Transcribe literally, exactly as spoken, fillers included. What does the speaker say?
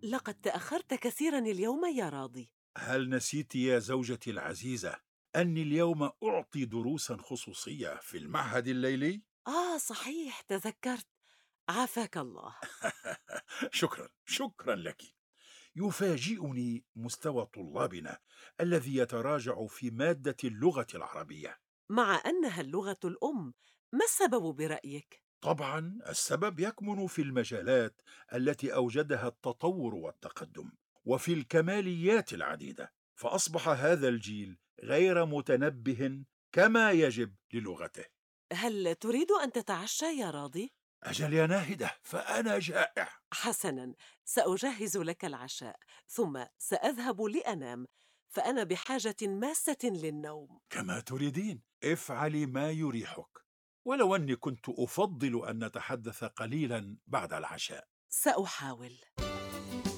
لقد تأخرت كثيرا اليوم يا راضي. هل نسيت يا زوجتي العزيزة أني اليوم أعطي دروسا خصوصية في المعهد الليلي؟ آه صحيح، تذكرت. عافاك الله. شكرا شكرا لك. يفاجئني مستوى طلابنا الذي يتراجع في مادة اللغة العربية. مع أنها اللغة الأم، ما السبب برأيك؟ طبعا السبب يكمن في المجالات التي أوجدها التطور والتقدم، وفي الكماليات العديدة، فأصبح هذا الجيل غير متنبه كما يجب للغته. هل تريد أن تتعشى يا راضي؟ أجل يا ناهدة، فأنا جائع. حسناً، سأجهز لك العشاء، ثم سأذهب لأنام، فأنا بحاجة ماسة للنوم. كما تريدين، افعلي ما يريحك، ولو أني كنت أفضل أن نتحدث قليلا بعد العشاء. سأحاول.